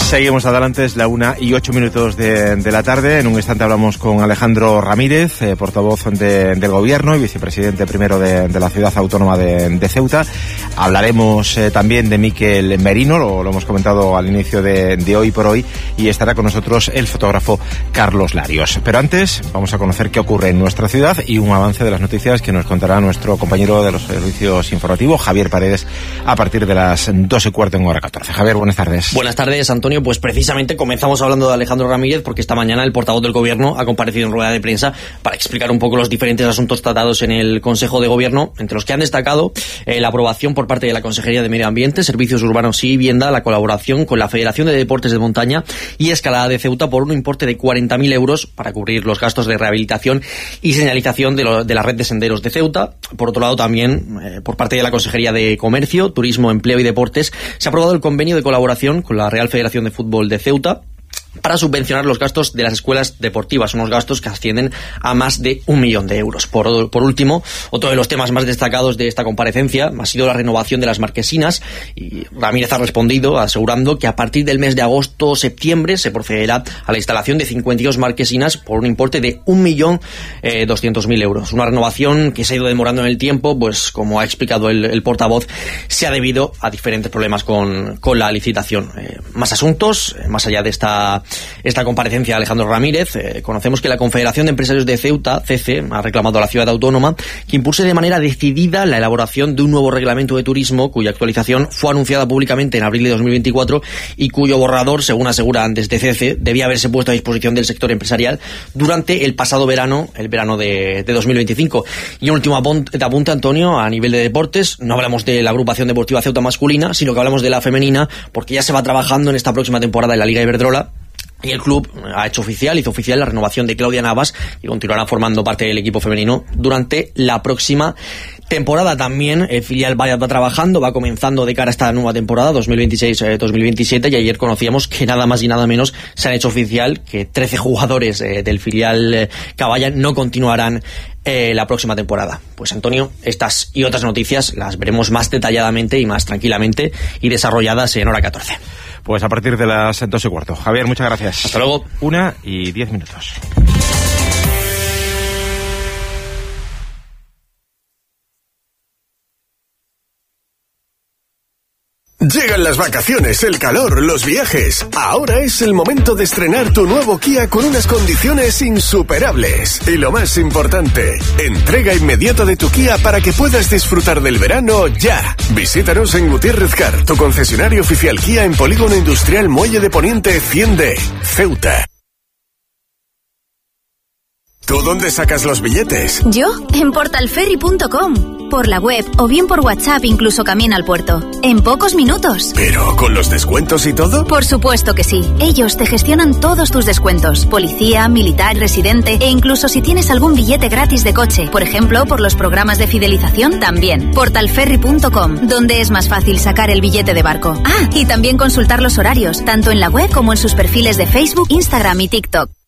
Seguimos adelante, es la 1:08 de la tarde. En un instante hablamos con Alejandro Ramírez, portavoz del Gobierno y vicepresidente primero de la ciudad autónoma de Ceuta. Hablaremos también de Miquel Merino, lo hemos comentado al inicio de Hoy por Hoy, y estará con nosotros el fotógrafo Carlos Larios. Pero antes vamos a conocer qué ocurre en nuestra ciudad y un avance de las noticias que nos contará nuestro compañero de los servicios informativos, Javier Paredes, a partir de las 2:15 en hora 14. Javier, buenas tardes. Buenas tardes, Antonio. Pues precisamente comenzamos hablando de Alejandro Ramírez porque esta mañana el portavoz del Gobierno ha comparecido en rueda de prensa para explicar un poco los diferentes asuntos tratados en el Consejo de Gobierno, entre los que han destacado la aprobación por parte de la Consejería de Medio Ambiente, Servicios Urbanos y Vivienda, la colaboración con la Federación de Deportes de Montaña y Escalada de Ceuta por un importe de 40.000 euros para cubrir los gastos de rehabilitación y señalización de la red de senderos de Ceuta. Por otro lado, también por parte de la Consejería de Comercio, Turismo, Empleo y Deportes se ha aprobado el convenio de colaboración con la Real Federación de Fútbol de Ceuta para subvencionar los gastos de las escuelas deportivas, unos gastos que ascienden a más de 1 millón de euros. Por último, otro de los temas más destacados de esta comparecencia ha sido la renovación de las marquesinas, y Ramírez ha respondido asegurando que a partir del mes de agosto o septiembre se procederá a la instalación de 52 marquesinas por un importe de 1.200.000 euros. Una renovación que se ha ido demorando en el tiempo, pues como ha explicado el portavoz, se ha debido a diferentes problemas con la licitación. Más asuntos, más allá de esta comparecencia de Alejandro Ramírez, conocemos que la Confederación de Empresarios de Ceuta, CECE, ha reclamado a la ciudad autónoma que impulse de manera decidida la elaboración de un nuevo reglamento de turismo cuya actualización fue anunciada públicamente en abril de 2024 y cuyo borrador, según aseguran desde CECE, debía haberse puesto a disposición del sector empresarial durante el pasado verano, el verano de 2025. Y un último apunte, Antonio, a nivel de deportes, no hablamos de la agrupación deportiva Ceuta masculina, sino que hablamos de la femenina, porque ya se va trabajando en esta próxima temporada en la Liga Iberdrola. Y el club hizo oficial la renovación de Claudia Navas y continuará formando parte del equipo femenino durante la próxima temporada. También el filial va trabajando, va comenzando de cara a esta nueva temporada 2026-2027, y ayer conocíamos que nada más y nada menos se han hecho oficial que 13 jugadores del filial Caballa no continuarán la próxima temporada. Pues Antonio, estas y otras noticias las veremos más detalladamente y más tranquilamente y desarrolladas en hora 14. Pues a partir de las 2:15. Javier, muchas gracias. Hasta luego. 1:10. Llegan las vacaciones, el calor, los viajes. Ahora es el momento de estrenar tu nuevo Kia con unas condiciones insuperables. Y lo más importante, entrega inmediata de tu Kia para que puedas disfrutar del verano ya. Visítanos en Gutiérrez Car, tu concesionario oficial Kia en Polígono Industrial Muelle de Poniente 100D, Ceuta. ¿Tú dónde sacas los billetes? Yo, en portalferry.com. Por la web o bien por WhatsApp, incluso camino al puerto. En pocos minutos. ¿Pero con los descuentos y todo? Por supuesto que sí. Ellos te gestionan todos tus descuentos. Policía, militar, residente e incluso si tienes algún billete gratis de coche. Por ejemplo, por los programas de fidelización también. Portalferry.com, donde es más fácil sacar el billete de barco. Ah, y también consultar los horarios, tanto en la web como en sus perfiles de Facebook, Instagram y TikTok.